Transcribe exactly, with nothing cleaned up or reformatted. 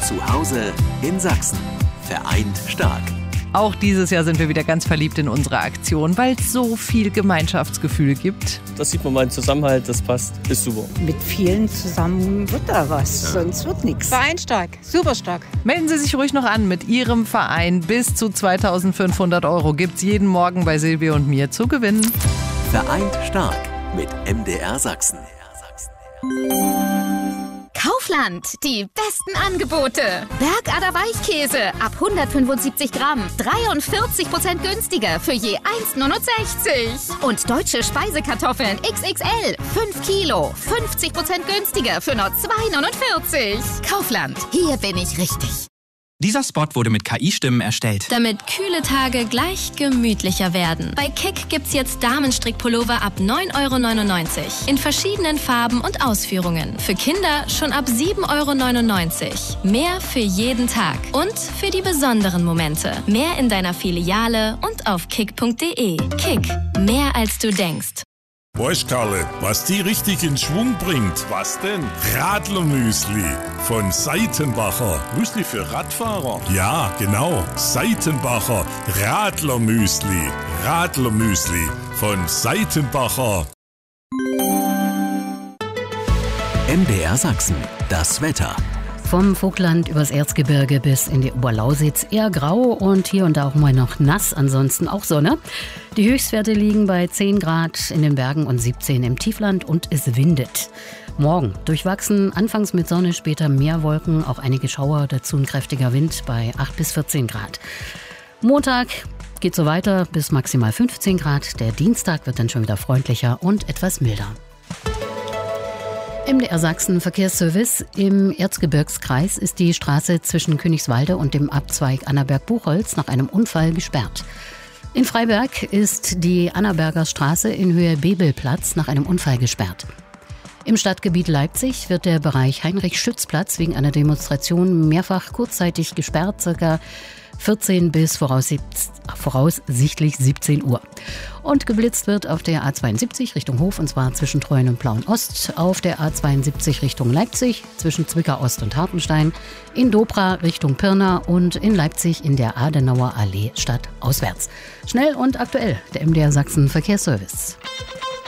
Zu Hause in Sachsen. Vereint stark. Auch dieses Jahr sind wir wieder ganz verliebt in unsere Aktion, weil es so viel Gemeinschaftsgefühl gibt. Das sieht man mal, ein Zusammenhalt, das passt, ist super. Mit vielen zusammen wird da was, ja. Sonst wird nichts. Vereint stark, super stark. Melden Sie sich ruhig noch an mit Ihrem Verein. Bis zu zweitausendfünfhundert Euro gibt's jeden Morgen bei Silvia und mir zu gewinnen. Vereint stark mit M D R Sachsen. Kaufland, die besten Angebote. Bergader Weichkäse ab hundertfünfundsiebzig Gramm, dreiundvierzig Prozent günstiger für je eins Komma neunundsechzig. Und deutsche Speisekartoffeln X X L, fünf Kilo, fünfzig Prozent günstiger für nur zwei Komma neunundvierzig. Kaufland, hier bin ich richtig. Dieser Spot wurde mit K I-Stimmen erstellt. Damit kühle Tage gleich gemütlicher werden. Bei Kick gibt's jetzt Damenstrickpullover ab neun Euro neunundneunzig. In verschiedenen Farben und Ausführungen. Für Kinder schon ab sieben Euro neunundneunzig. Mehr für jeden Tag. Und für die besonderen Momente. Mehr in deiner Filiale und auf kick punkt de. Kick, mehr als du denkst. Weißt Karle, was die richtig in Schwung bringt? Was denn? Radlermüsli von Seitenbacher. Müsli für Radfahrer? Ja, genau. Seitenbacher Radlermüsli. Radlermüsli von Seitenbacher. M D R Sachsen, das Wetter. Vom Vogtland übers Erzgebirge bis in die Oberlausitz eher grau und hier und da auch mal noch nass, ansonsten auch Sonne. Die Höchstwerte liegen bei zehn Grad in den Bergen und siebzehn im Tiefland und es windet. Morgen durchwachsen, anfangs mit Sonne, später mehr Wolken, auch einige Schauer, dazu ein kräftiger Wind bei acht bis vierzehn Grad. Montag geht so weiter bis maximal fünfzehn Grad. Der Dienstag wird dann schon wieder freundlicher und etwas milder. M D R Sachsen Verkehrsservice. Im Erzgebirgskreis ist die Straße zwischen Königswalde und dem Abzweig Annaberg-Buchholz nach einem Unfall gesperrt. In Freiberg ist die Annaberger Straße in Höhe Bebelplatz nach einem Unfall gesperrt. Im Stadtgebiet Leipzig wird der Bereich Heinrich-Schütz-Platz wegen einer Demonstration mehrfach kurzzeitig gesperrt, circa vierzehn bis voraussichtlich siebzehn Uhr. Und geblitzt wird auf der A zweiundsiebzig Richtung Hof, und zwar zwischen Treuen und Plauen-Ost, auf der A zweiundsiebzig Richtung Leipzig, zwischen Zwickau-Ost und Hartenstein, in Dobra Richtung Pirna und in Leipzig in der Adenauer Allee stadtauswärts. Schnell und aktuell, der M D R Sachsen Verkehrsservice.